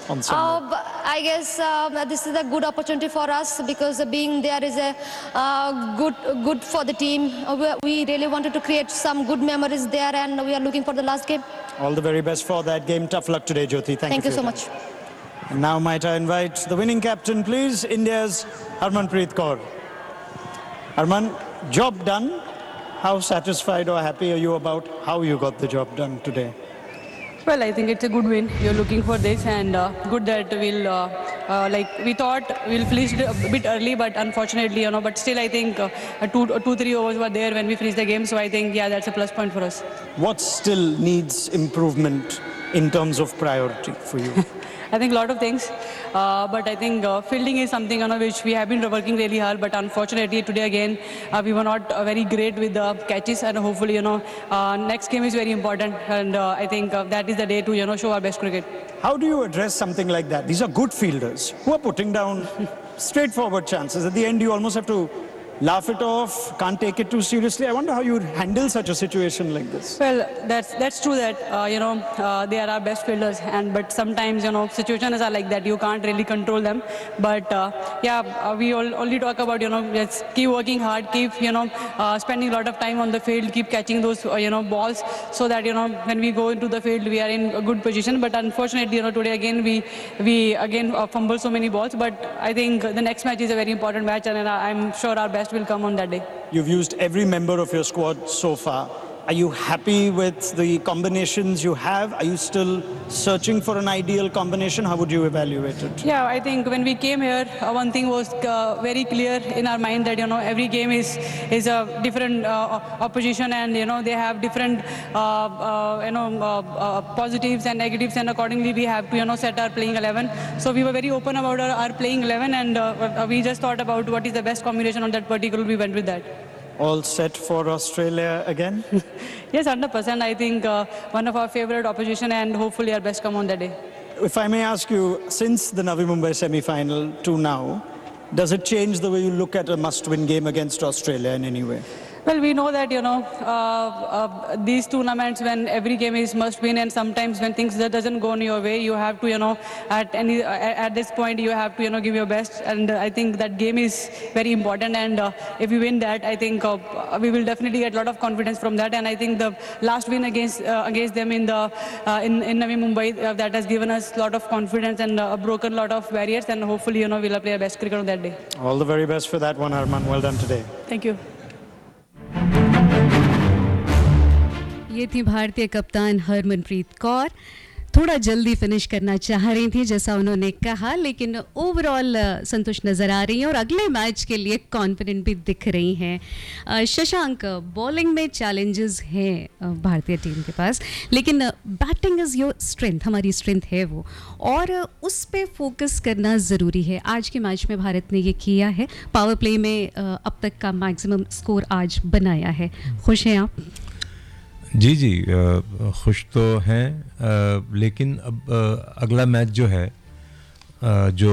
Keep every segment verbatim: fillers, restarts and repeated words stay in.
on Sunday? Uh, b- I guess um, this is a good opportunity for us because being there is a uh, good good for the team. Uh, we, we really wanted to create some good memories there, and we are looking for the last game. All the very best for that game. Tough luck today, Jyoti. Thank, Thank you you for so your much. time. And now might I invite the winning captain, please, India's Harmanpreet Kaur. Harman, job done. How satisfied or happy are you about how you got the job done today? Well, I think it's a good win. You're looking for this, and uh, good that we'll, uh, uh, like we thought we'll finish it a bit early, but unfortunately, you know, but still I think uh, two, two, three overs were there when we finished the game, so I think, yeah, that's a plus point for us. What still needs improvement in terms of priority for you? I think a lot of things, uh, but I think uh, fielding is something on which we have been working really hard. But unfortunately, today again uh, we were not uh, very great with the catches, and hopefully, you know, uh, next game is very important, and uh, I think uh, that is the day to, you know, show our best cricket. How do you address something like that? These are good fielders who are putting down straightforward chances. At the end, you almost have to laugh it off, can't take it too seriously. I wonder how you handle such a situation like this. Well, that's that's true that uh, you know uh, they are our best fielders, and but sometimes, you know, situations are like that. You can't really control them. But uh, yeah, uh, we all, only talk about, you know, let's keep working hard, keep, you know, uh, spending a lot of time on the field, keep catching those uh, you know balls, so that, you know, when we go into the field we are in a good position. But unfortunately, you know, today again we we again uh, fumble so many balls. But I think the next match is a very important match, and uh, I'm sure our best will come on that day. You've used every member of your squad so far. Are you happy with the combinations you have? Are you still searching for an ideal combination? How would you evaluate it? Yeah, I think when we came here, uh, one thing was uh, very clear in our mind that, you know, every game is is a different uh, opposition, and, you know, they have different uh, uh, you know uh, uh, positives and negatives, and accordingly we have to, you know, set our playing eleven. So we were very open about our, our playing eleven, and uh, we just thought about what is the best combination on that particular. We went with that. All set for Australia again? Yes, one hundred percent. I think uh, one of our favorite opposition, and hopefully our best come on that day. If I may ask you, since the Navi Mumbai semi-final to now, does it change the way you look at a must-win game against Australia in any way? Well, we know that, you know, uh, uh, these tournaments, when every game is must win, and sometimes when things that doesn't go in your way, you have to, you know, at any at this point you have to, you know, give your best. And uh, I think that game is very important, and uh, if we win that, I think uh, we will definitely get a lot of confidence from that. And I think the last win against uh, against them in the uh, in in Navi Mumbai, uh, that has given us a lot of confidence and uh, broken a lot of barriers, and hopefully, you know, we'll play our best cricket on that day. All the very best for that one, Harman. Well done today. Thank you. ये थी भारतीय कप्तान हरमनप्रीत कौर। थोड़ा जल्दी finish करना चाह रही थी जैसा उन्होंने कहा, लेकिन ओवरऑल संतुष्ट नज़र आ रही हैं और अगले मैच के लिए कॉन्फिडेंट भी दिख रही हैं। शशांक, बॉलिंग में चैलेंजेस हैं भारतीय टीम के पास, लेकिन बैटिंग इज़ योर स्ट्रेंथ, हमारी स्ट्रेंथ है वो, और उस पे फोकस करना ज़रूरी है। आज के मैच में भारत ने ये किया है, पावर प्ले में अब तक का मैक्सिमम स्कोर आज बनाया है। खुश हैं आप? जी जी आ, खुश तो हैं, आ, लेकिन अब आ, अगला मैच जो है, आ, जो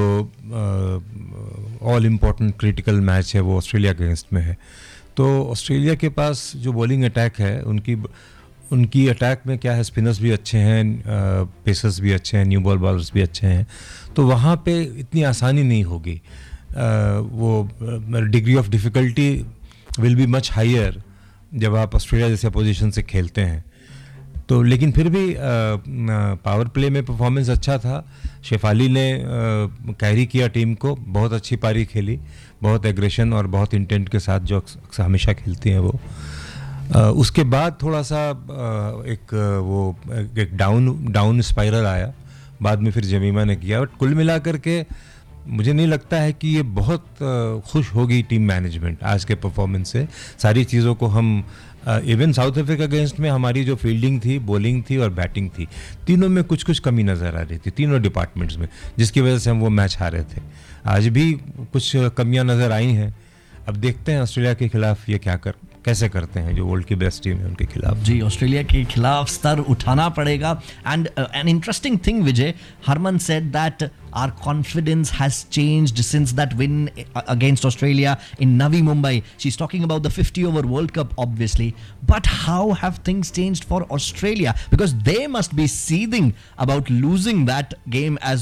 ऑल इम्पोर्टेंट क्रिटिकल मैच है, वो ऑस्ट्रेलिया के अगेंस्ट में है। तो ऑस्ट्रेलिया के पास जो बॉलिंग अटैक है, उनकी उनकी अटैक में क्या है, स्पिनर्स भी अच्छे हैं, पेसर्स भी अच्छे हैं, न्यू बॉल बॉलर्स भी अच्छे हैं। तो वहाँ पे इतनी आसानी नहीं होगी, आ, वो degree of difficulty will be much higher जब आप ऑस्ट्रेलिया जैसे पोजीशन से खेलते हैं। तो लेकिन फिर भी पावर प्ले में परफॉर्मेंस अच्छा था। शेफाली ने कैरी किया टीम को, बहुत अच्छी पारी खेली, बहुत एग्रेशन और बहुत इंटेंट के साथ जो हमेशा खेलती हैं वो। आ, उसके बाद थोड़ा सा आ, एक वो एक डाउन डाउन स्पाइरल आया, बाद में फिर जमीमा ने किया। बट कुल मिला करके मुझे नहीं लगता है कि ये बहुत खुश होगी टीम मैनेजमेंट आज के परफॉर्मेंस से। सारी चीज़ों को हम इवन साउथ अफ्रीका अगेंस्ट में हमारी जो फील्डिंग थी, बॉलिंग थी और बैटिंग थी, तीनों में कुछ कुछ कमी नज़र आ रही थी, तीनों डिपार्टमेंट्स में, जिसकी वजह से हम वो मैच हारे थे। आज भी कुछ कमियां नज़र आई हैं। अब देखते हैं ऑस्ट्रेलिया के खिलाफ ये क्या कर कैसे करते हैं, जो वर्ल्ड की बेस्ट टीम है उनके खिलाफ। जी, ऑस्ट्रेलिया के खिलाफ स्तर उठाना पड़ेगा। And an interesting thing, Vijay, Harman said that our confidence has changed since that win against Australia in Navi Mumbai. She's talking about the fifty over World Cup, obviously. But how have things changed for Australia? Because they must be seething about losing that game as